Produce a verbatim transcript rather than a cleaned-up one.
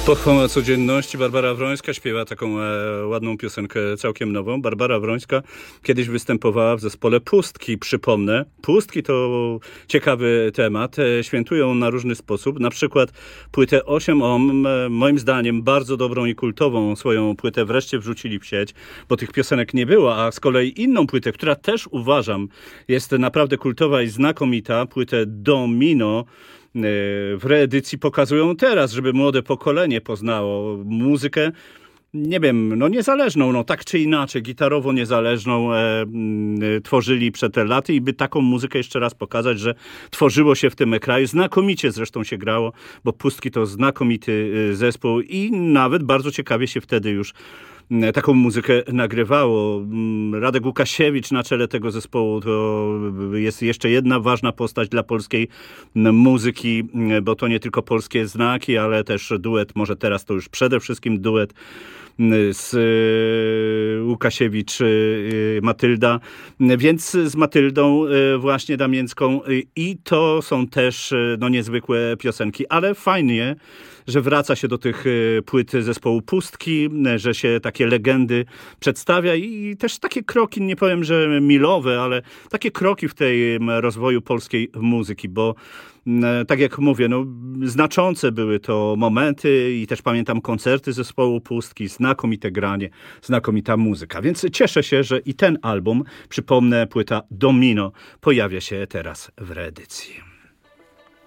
Pochwała codzienności. Barbara Wrońska śpiewa taką e, ładną piosenkę, całkiem nową. Barbara Wrońska kiedyś występowała w zespole Pustki, przypomnę. Pustki to ciekawy temat. E, świętują na różny sposób. Na przykład płytę osiem Ohm, e, moim zdaniem bardzo dobrą i kultową swoją płytę wreszcie wrzucili w sieć, bo tych piosenek nie było, a z kolei inną płytę, która też uważam jest naprawdę kultowa i znakomita, płytę Domino, w reedycji pokazują teraz, żeby młode pokolenie poznało muzykę, nie wiem, no niezależną, no tak czy inaczej, gitarowo niezależną e, e, tworzyli przed te laty i by taką muzykę jeszcze raz pokazać, że tworzyło się w tym kraju. Znakomicie zresztą się grało, bo Pustki to znakomity zespół i nawet bardzo ciekawie się wtedy już taką muzykę nagrywało. Radek Łukasiewicz na czele tego zespołu to jest jeszcze jedna ważna postać dla polskiej muzyki, bo to nie tylko polskie znaki, ale też duet, może teraz to już przede wszystkim duet z Łukasiewicz Matylda, więc z Matyldą właśnie Damięcką i to są też no, niezwykłe piosenki, ale fajnie, że wraca się do tych płyt zespołu Pustki, że się takie legendy przedstawia i też takie kroki, nie powiem, że milowe, ale takie kroki w tej rozwoju polskiej muzyki, bo tak jak mówię, no, znaczące były to momenty i też pamiętam koncerty zespołu Pustki, znakomite granie, znakomita muzyka. Więc cieszę się, że i ten album, przypomnę, płyta Domino, pojawia się teraz w reedycji.